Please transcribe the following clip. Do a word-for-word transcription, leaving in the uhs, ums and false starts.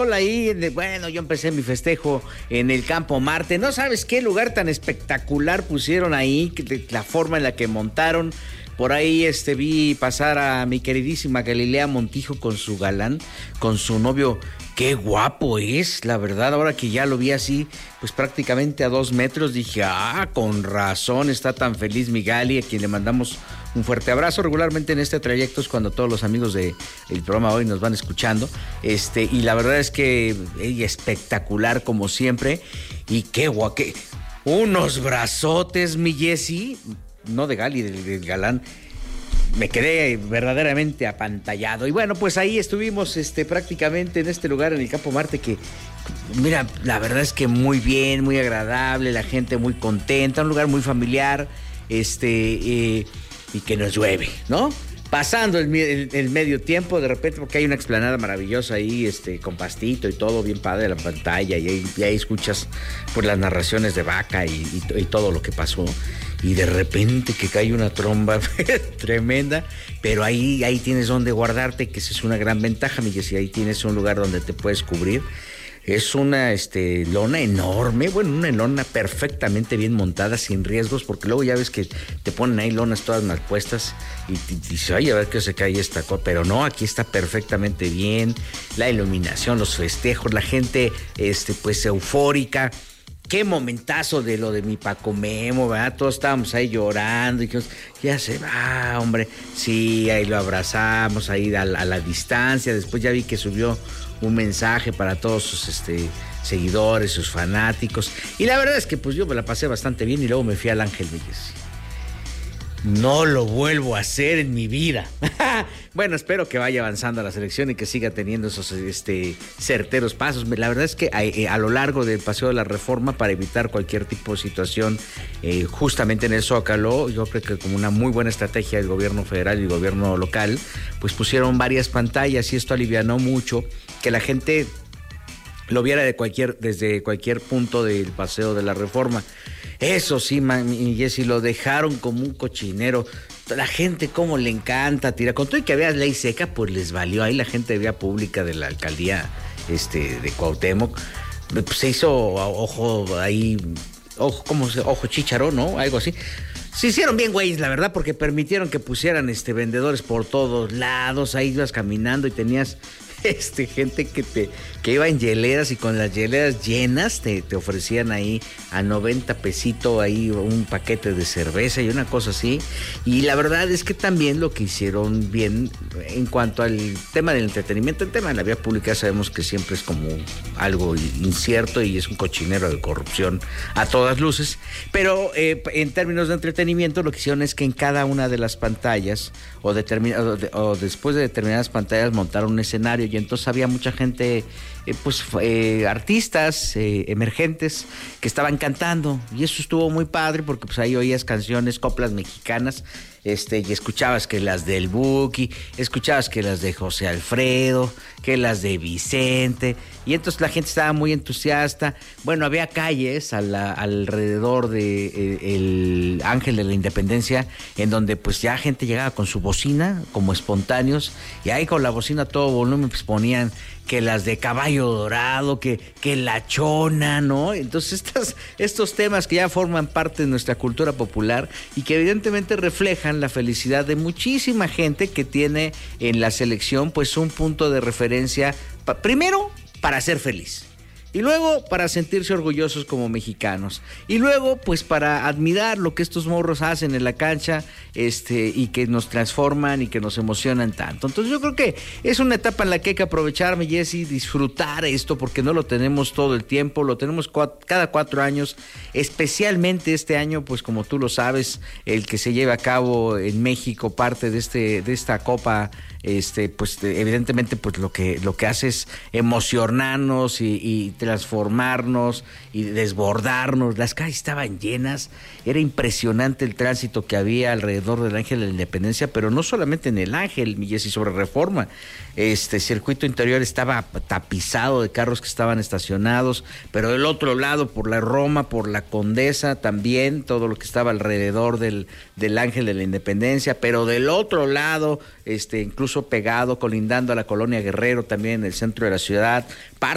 Ahí, de, bueno, yo empecé mi festejo en el Campo Marte. No sabes qué lugar tan espectacular pusieron ahí, que, la forma en la que montaron. Por ahí este vi pasar a mi queridísima Galilea Montijo con su galán, con su novio. Qué guapo es, la verdad. Ahora que ya lo vi así, pues prácticamente a dos metros, dije, ah, con razón está tan feliz mi Gali, a quien le mandamos un fuerte abrazo. Regularmente en este trayecto es cuando todos los amigos del programa hoy nos van escuchando. Este, y la verdad es que ella espectacular como siempre. Y qué guapo, qué, unos brazotes, mi Jessy. No de Gali, del, del galán. Me quedé verdaderamente apantallado. Y bueno, pues ahí estuvimos este, prácticamente en este lugar, en el Campo Marte, que, mira, la verdad es que muy bien, muy agradable, la gente muy contenta, un lugar muy familiar, este, eh, y que nos llueve, ¿no? Pasando el, el, el medio tiempo, de repente, porque hay una explanada maravillosa ahí, este, con pastito y todo, bien padre la pantalla, y ahí, y ahí escuchas pues, las narraciones de Vaca y, y, y todo lo que pasó. Y de repente que cae una tromba tremenda, pero ahí, ahí tienes donde guardarte, que esa es una gran ventaja, Miguel, si ahí tienes un lugar donde te puedes cubrir. Es una este, lona enorme, bueno, una lona perfectamente bien montada, sin riesgos, porque luego ya ves que te ponen ahí lonas todas mal puestas y dices, ay, a ver qué se cae esta cosa, pero no, aquí está perfectamente bien, la iluminación, los festejos, la gente este, pues eufórica. Qué momentazo de lo de mi Paco Memo, ¿verdad? Todos estábamos ahí llorando y dijimos, ya se va, hombre. Sí, ahí lo abrazamos, ahí a la, a la distancia. Después ya vi que subió un mensaje para todos sus este, seguidores, sus fanáticos. Y la verdad es que pues yo me la pasé bastante bien y luego me fui al Ángel Villas. No lo vuelvo a hacer en mi vida. Bueno, espero que vaya avanzando la selección y que siga teniendo esos este, certeros pasos. La verdad es que a, a lo largo del Paseo de la Reforma, para evitar cualquier tipo de situación, eh, justamente en el Zócalo, yo creo que como una muy buena estrategia del gobierno federal y el gobierno local, pues pusieron varias pantallas y esto alivianó mucho que la gente lo viera de cualquier, desde cualquier punto del Paseo de la Reforma. Eso sí, mi Jessy, lo dejaron como un cochinero. La gente cómo le encanta tirar. Con todo y que había ley seca, pues les valió. Ahí la gente de vía pública de la alcaldía este, de Cuauhtémoc, pues se hizo ojo ahí, ojo, ¿cómo se? Ojo chícharo, ¿no? Algo así. Se hicieron bien, güeyes, la verdad, porque permitieron que pusieran este vendedores por todos lados. Ahí ibas caminando y tenías este gente que te que iba en hieleras y con las hieleras llenas te, te ofrecían ahí a noventa pesitos ahí un paquete de cerveza y una cosa así. Y la verdad es que también lo que hicieron bien en cuanto al tema del entretenimiento, el tema de la vía pública sabemos que siempre es como algo incierto y es un cochinero de corrupción a todas luces, pero eh, en términos de entretenimiento lo que hicieron es que en cada una de las pantallas o, determin- o, de, o después de determinadas pantallas montaron un escenario y entonces había mucha gente, eh, pues eh, artistas eh, emergentes que estaban cantando y eso estuvo muy padre porque pues ahí oías canciones, coplas mexicanas, este, y escuchabas que las del Buki, escuchabas que las de José Alfredo, que las de Vicente, y entonces la gente estaba muy entusiasta. Bueno, había calles a la, alrededor de eh, el Ángel de la Independencia en donde pues ya gente llegaba con su bocina como espontáneos y ahí con la bocina a todo volumen pues ponían que las de Caballo Dorado, que, que la Chona, ¿no? Entonces estas, estos temas que ya forman parte de nuestra cultura popular y que evidentemente reflejan la felicidad de muchísima gente que tiene en la selección pues un punto de referencia, pa- primero para ser feliz. Y luego para sentirse orgullosos como mexicanos. Y luego pues para admirar lo que estos morros hacen en la cancha este, y que nos transforman y que nos emocionan tanto. Entonces yo creo que es una etapa en la que hay que aprovechar, mi Jessy, disfrutar esto porque no lo tenemos todo el tiempo, lo tenemos cuatro, cada cuatro años, especialmente este año, pues como tú lo sabes, el que se lleve a cabo en México parte de, este, de esta Copa. Este, pues evidentemente pues lo que lo que hace es emocionarnos y, y transformarnos y desbordarnos. Las calles estaban llenas, era impresionante el tránsito que había alrededor del Ángel de la Independencia, pero no solamente en el Ángel, y sobre Reforma. Este circuito interior estaba tapizado de carros que estaban estacionados, pero del otro lado por la Roma, por la Condesa también, todo lo que estaba alrededor del, del Ángel de la Independencia, pero del otro lado, este, incluso pegado, colindando a la Colonia Guerrero, también en el centro de la ciudad, parte